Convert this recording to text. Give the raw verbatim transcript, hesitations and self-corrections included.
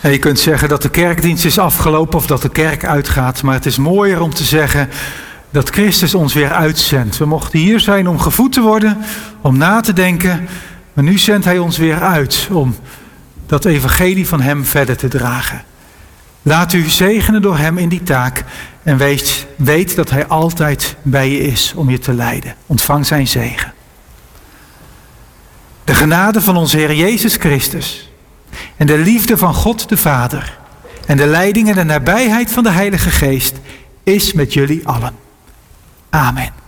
En je kunt zeggen dat de kerkdienst is afgelopen of dat de kerk uitgaat. Maar het is mooier om te zeggen dat Christus ons weer uitzendt. We mochten hier zijn om gevoed te worden, om na te denken. Maar nu zendt hij ons weer uit om dat evangelie van hem verder te dragen. Laat u zegenen door hem in die taak. En weet, weet dat hij altijd bij je is om je te leiden. Ontvang zijn zegen. De genade van onze Heer Jezus Christus en de liefde van God de Vader en de leiding en de nabijheid van de Heilige Geest is met jullie allen. Amen.